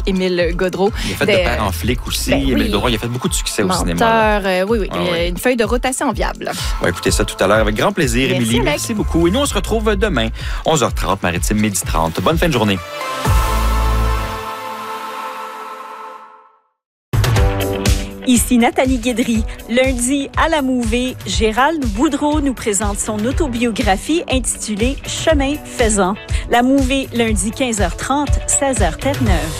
Émile Gaudreau. Il a fait de Père en flic aussi. Émile Gaudreau, il a fait beaucoup de succès au cinéma. Oui. Une feuille de rotation enviable. On va écouter ça tout à l'heure avec grand plaisir, Émilie. Merci beaucoup. Et nous, on se retrouve demain, 11h30, Maritime, 12h30. Bonne fin de journée. Ici Nathalie Guédry. Lundi, à la Mouvée, Gérald Boudreau nous présente son autobiographie intitulée « Chemin faisant ». La Mouvée, lundi 15h30, 16h Terre-Neuve.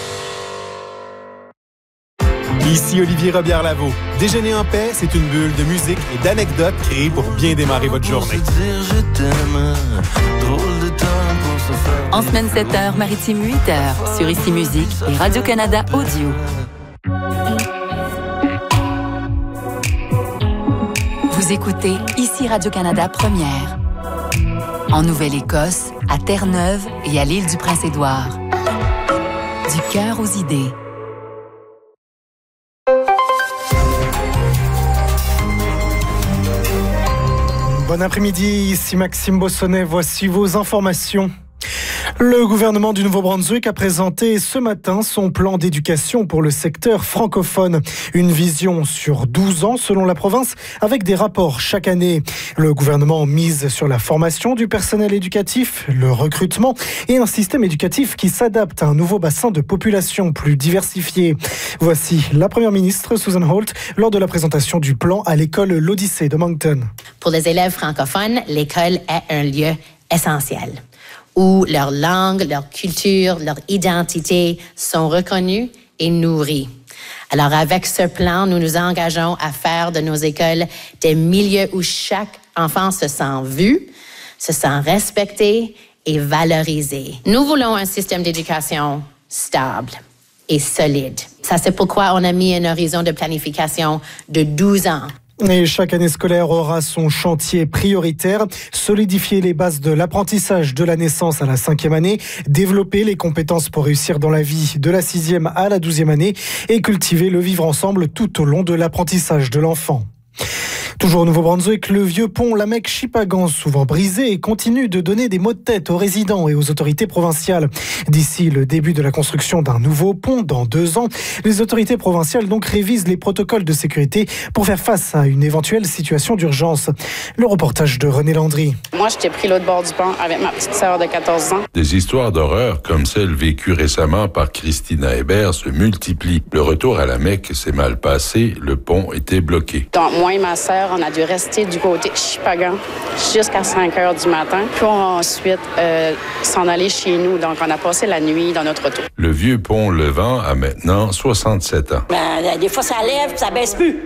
Ici Olivier Robillard-Lavaux. Déjeuner en paix, c'est une bulle de musique et d'anecdotes créées pour bien démarrer votre journée. En semaine 7h, Maritime 8h, sur Ici Musique et Radio-Canada Audio. Vous écoutez Ici Radio-Canada Première. En Nouvelle-Écosse, à Terre-Neuve et à l'île du Prince-Édouard. Du cœur aux idées. Bon après-midi, ici Maxime Bossonnet, voici vos informations. Le gouvernement du Nouveau-Brunswick a présenté ce matin son plan d'éducation pour le secteur francophone. Une vision sur 12 ans selon la province avec des rapports chaque année. Le gouvernement mise sur la formation du personnel éducatif, le recrutement et un système éducatif qui s'adapte à un nouveau bassin de population plus diversifié. Voici la première ministre Susan Holt lors de la présentation du plan à l'école L'Odyssée de Moncton. Pour les élèves francophones, l'école est un lieu essentiel, où leur langue, leur culture, leur identité sont reconnues et nourries. Alors, avec ce plan, nous nous engageons à faire de nos écoles des milieux où chaque enfant se sent vu, se sent respecté et valorisé. Nous voulons un système d'éducation stable et solide. Ça, c'est pourquoi on a mis un horizon de planification de 12 ans. Et chaque année scolaire aura son chantier prioritaire, solidifier les bases de l'apprentissage de la naissance à la 5e année, développer les compétences pour réussir dans la vie de la 6e à la 12e année et cultiver le vivre ensemble tout au long de l'apprentissage de l'enfant. Toujours au Nouveau-Brunswick, le vieux pont Lamec-Chipagan, souvent brisé, continue de donner des maux de tête aux résidents et aux autorités provinciales. D'ici le début de la construction d'un nouveau pont dans 2 ans, les autorités provinciales donc révisent les protocoles de sécurité pour faire face à une éventuelle situation d'urgence. Le reportage de René Landry. Moi, j'étais pris l'autre bord du pont avec ma petite sœur de 14 ans. Des histoires d'horreur comme celle vécue récemment par Christina Hébert se multiplient. Le retour à Lamec s'est mal passé, le pont était bloqué. Donc, moi et ma sœur, on a dû rester du côté Chipagan jusqu'à 5 heures du matin pour ensuite s'en aller chez nous. Donc, on a passé la nuit dans notre auto. Le vieux pont Levant a maintenant 67 ans. Des fois, ça lève, ça baisse plus.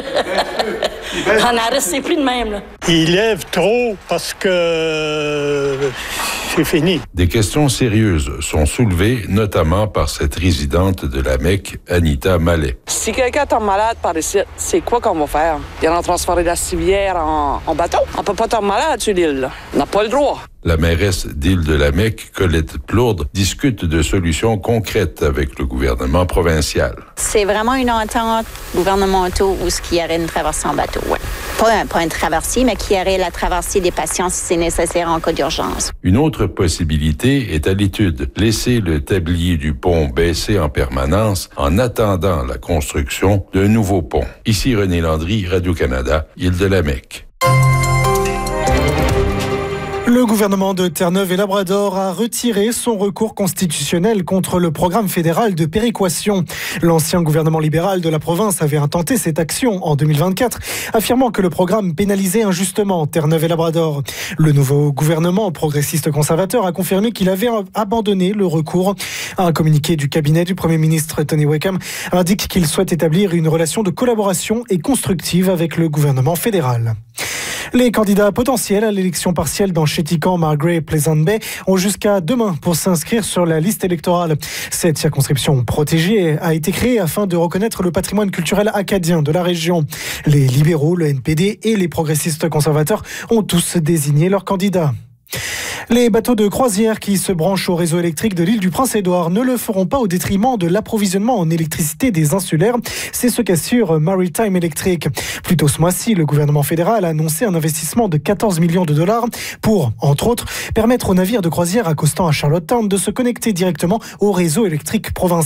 On a resté plus de même, là. Il lève trop parce que c'est fini. Des questions sérieuses sont soulevées, notamment par cette résidente de Lamec, Anita Mallet. Si quelqu'un tombe malade par ici, c'est quoi qu'on va faire? Il y en a transféré la civière en bateau. On peut pas tomber malade sur l'île. On n'a pas le droit. La mairesse d'Île de Lamec, Colette Plourde, discute de solutions concrètes avec le gouvernement provincial. C'est vraiment une entente gouvernementale où ce qu'il y aurait une traversée en bateau, ouais. Pas une traversée, mais qu'il y aurait la traversée des patients si c'est nécessaire en cas d'urgence. Une autre possibilité est à l'étude. Laisser le tablier du pont baisser en permanence en attendant la construction d'un nouveau pont. Ici René Landry, Radio-Canada, Île de Lamec. Le gouvernement de Terre-Neuve et Labrador a retiré son recours constitutionnel contre le programme fédéral de péréquation. L'ancien gouvernement libéral de la province avait intenté cette action en 2024, affirmant que le programme pénalisait injustement Terre-Neuve et Labrador. Le nouveau gouvernement progressiste conservateur a confirmé qu'il avait abandonné le recours. Un communiqué du cabinet du Premier ministre Tony Wickham indique qu'il souhaite établir une relation de collaboration et constructive avec le gouvernement fédéral. Les candidats potentiels à l'élection partielle dans Chéticamp, Margrave et Pleasant Bay ont jusqu'à demain pour s'inscrire sur la liste électorale. Cette circonscription protégée a été créée afin de reconnaître le patrimoine culturel acadien de la région. Les libéraux, le NPD et les progressistes conservateurs ont tous désigné leurs candidats. Les bateaux de croisière qui se branchent au réseau électrique de l'île du Prince-Édouard ne le feront pas au détriment de l'approvisionnement en électricité des insulaires. C'est ce qu'assure Maritime Electric. Plus tôt ce mois-ci, le gouvernement fédéral a annoncé un investissement de 14 millions de dollars pour, entre autres, permettre aux navires de croisière accostant à Charlottetown de se connecter directement au réseau électrique provincial.